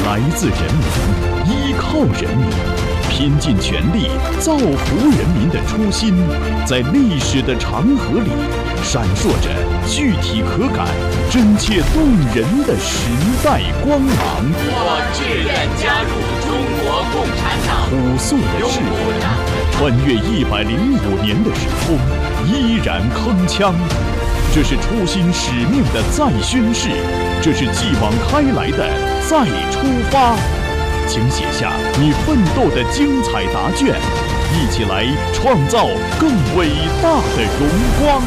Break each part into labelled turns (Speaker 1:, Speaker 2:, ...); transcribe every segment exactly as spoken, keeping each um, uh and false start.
Speaker 1: 来自人民，依靠人民，拼尽全力造福人民的初心，在历史的长河里闪烁着具体可感、真切动人的时代光芒。
Speaker 2: 我志愿加入中国共产党。
Speaker 1: 朴素的誓言，穿越一百零五年的时空，依然铿锵。这是初心使命的再宣誓，这是继往开来的再出发。请写下你奋斗的精彩答卷，一起来创造更伟大的荣光。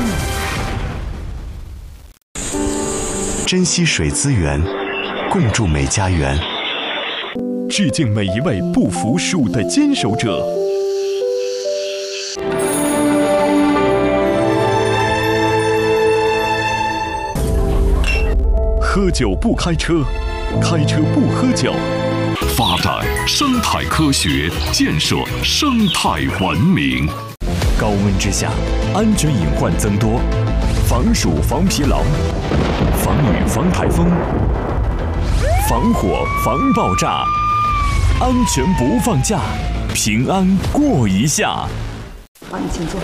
Speaker 3: 珍惜水资源，共筑美家园。
Speaker 1: 致敬每一位不服输的坚守者。喝酒不开车，开车不喝酒。
Speaker 4: 发展生态科学，建设生态文明。
Speaker 1: 高温之下，安全隐患增多，防暑防疲劳，防雨防台风，防火防爆炸，安全不放假，平安过一下。
Speaker 5: 好，你请坐。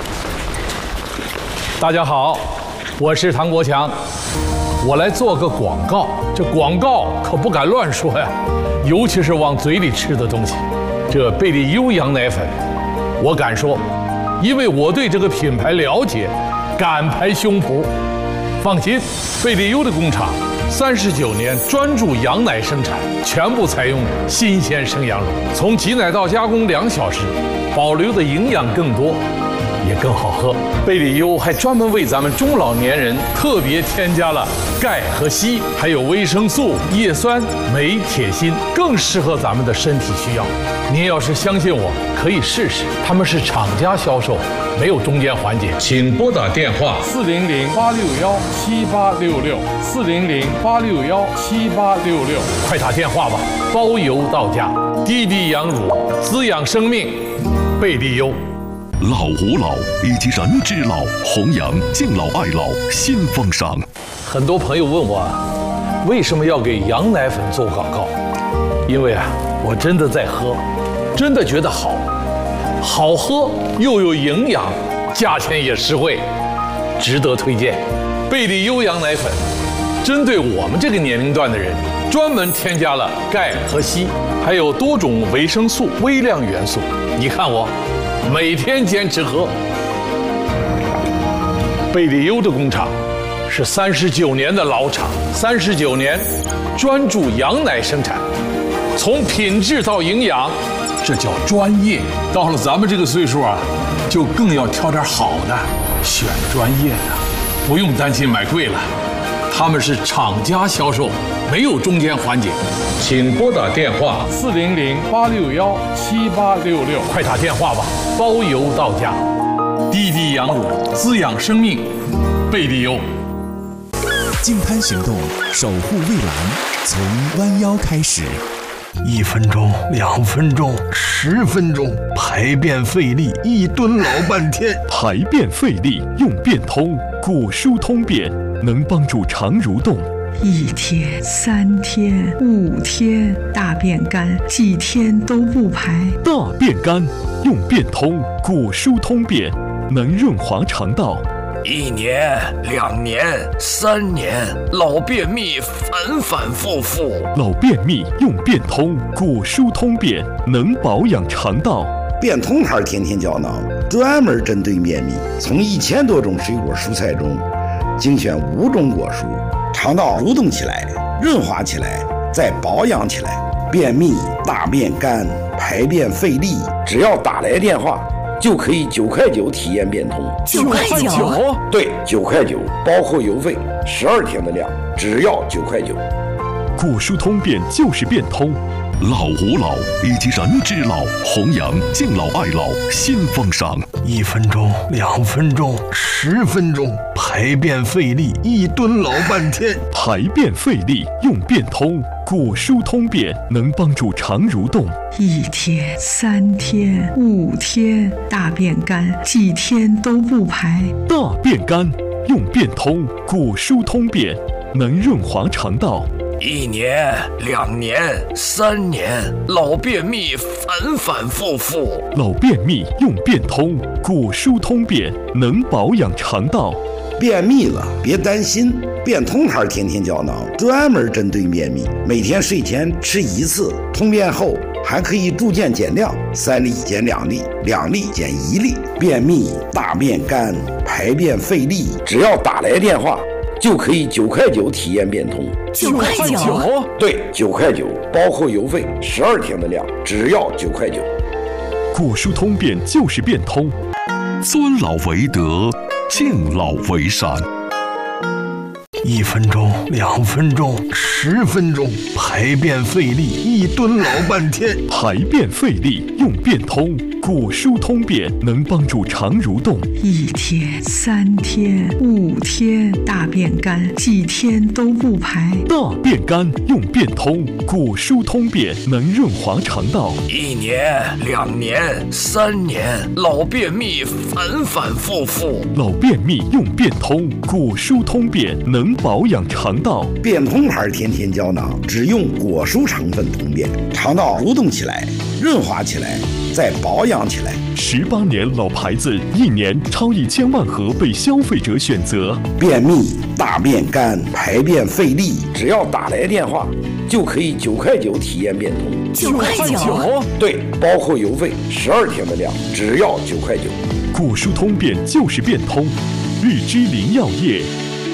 Speaker 6: 大家好，我是唐国强，我来做个广告。这广告可不敢乱说呀，尤其是往嘴里吃的东西。这贝利优羊奶粉，我敢说，因为我对这个品牌了解，敢拍胸脯。放心，贝利优的工厂三十九年专注羊奶生产，全部采用新鲜生羊乳，从挤奶到加工两小时，保留的营养更多，也更好喝。贝利优还专门为咱们中老年人特别添加了钙和硒，还有维生素、叶酸、镁、铁、锌，更适合咱们的身体需要。您要是相信我，可以试试。他们是厂家销售，没有中间环节。请拨打电话四零零八六幺七八六六四零零八六幺七八六六，快打电话吧，包邮到家。滴滴羊乳，滋养生命，贝利优。
Speaker 4: 老吾老以及人之老，弘扬敬老爱老新风尚。
Speaker 6: 很多朋友问我，为什么要给羊奶粉做广告？因为啊，我真的在喝，真的觉得好，好喝又有营养，价钱也实惠，值得推荐。贝利优羊奶粉，针对我们这个年龄段的人，专门添加了钙和硒，还有多种维生素、微量元素。你看我。每天坚持喝。贝利优的工厂是三十九年的老厂，三十九年专注羊奶生产，从品质到营养，这叫专业。到了咱们这个岁数啊，就更要挑点好的，选专业的，不用担心买贵了。他们是厂家销售，没有中间环节。请拨打电话四零零八六幺七八六六，快打电话吧，包邮到家。滴滴羊乳，滋养生命，贝利优。
Speaker 7: 净滩行动，守护蔚蓝，从弯腰开始。
Speaker 8: 一分钟，两分钟，十分钟，排便费力，一蹲老半天。
Speaker 1: 排便费力用便通，果蔬通便，能帮助肠蠕动。
Speaker 5: 一天、三天、五天，大便干，几天都不排。
Speaker 1: 大便干用便通，果蔬通便，能润滑肠道。
Speaker 2: 一年、两年、三年，老便秘反反复复。
Speaker 1: 老便秘用便通，果蔬通便，能保养肠道。
Speaker 9: 便通牌天天胶囊，专门针对便秘，从一千多种水果蔬菜中精选五种果蔬，肠道蠕动起来，润滑起来，再保养起来。便秘、大便干、排便费力，只要打来电话，就可以九块九体验便通。
Speaker 5: 九块九？
Speaker 9: 对，九块九，包括邮费，十二天的量，只要九块九。
Speaker 1: 果蔬通便就是便通。
Speaker 4: 老吾老以及人之老，弘扬敬老爱老新风尚。
Speaker 8: 一分钟，两分钟，十分钟，排便费力，一蹲老半天。
Speaker 1: 排便费力用便通，果蔬通便，能帮助肠蠕动。
Speaker 5: 一天、三天、五天，大便干，几天都不排。
Speaker 1: 大便干用便通，果蔬通便，能润滑肠道。
Speaker 2: 一年、两年、三年，老便秘反反复复。
Speaker 1: 老便秘用便通，果蔬通便能保养肠道。
Speaker 9: 便秘了别担心，便通牌天天胶囊专门针对便秘，每天睡前吃一次，通便后还可以逐渐减量，三粒减两粒，两粒减一粒。便秘、大便干、排便费力，只要打来电话就可以九块九体验便通。
Speaker 10: 九块九？
Speaker 9: 对，九块九，包括邮费，十二天的量，只要九块九。
Speaker 1: 果蔬通便就是便通，
Speaker 4: 尊老为德，敬老为善。
Speaker 8: 一分钟，两分钟，十分钟，排便费力，一蹲老半天。
Speaker 1: 排便费力用便通，果蔬通便能帮助肠蠕动。
Speaker 5: 一天、三天、五天，大便干，几天都不排。
Speaker 1: 大便干用便通，果蔬通便能润滑肠道。
Speaker 2: 一年、两年、三年，老便秘反反复复。
Speaker 1: 老便秘用便通，果蔬通便能保养肠道。
Speaker 9: 便通牌天天胶囊只用果蔬成分通便，肠道蠕动起来，润滑起来，再保养起来。
Speaker 1: 十八年老牌子，一年超一千万盒被消费者选择。
Speaker 9: 便秘、大便干、排便费力，只要打来电话就可以九块九体验便通。
Speaker 10: 九块九？
Speaker 9: 对，包括邮费，十二天的量，只要九块九。
Speaker 1: 果蔬通便就是便通，日之林药业。